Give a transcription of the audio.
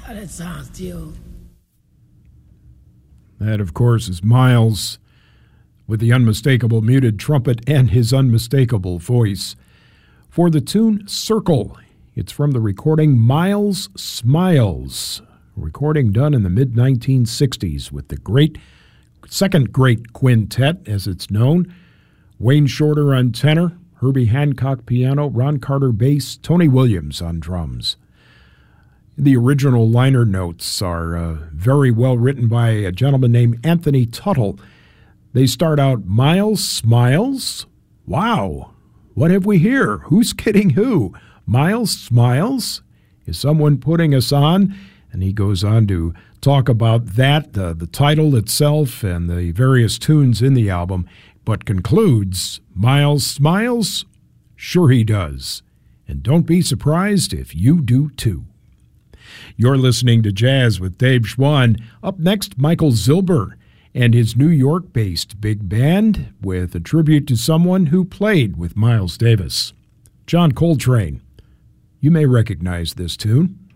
Renaissance, too. That, of course, is Miles with the unmistakable muted trumpet and his unmistakable voice. For the tune Circle, it's from the recording Miles Smiles, a recording done in the mid-1960s with the second great quintet, as it's known. Wayne Shorter on tenor, Herbie Hancock piano, Ron Carter bass, Tony Williams on drums. The original liner notes are very well written by a gentleman named Anthony Tuttle. They start out, Miles Smiles? Wow, what have we here? Who's kidding who? Miles Smiles? Is someone putting us on? And he goes on to talk about that, the title itself, and the various tunes in the album, but concludes, Miles Smiles? Sure he does. And don't be surprised if you do too. You're listening to Jazz with Dave Schwann. Up next, Michael Zilber and his New York-based big band with a tribute to someone who played with Miles Davis. John Coltrane. You may recognize this tune.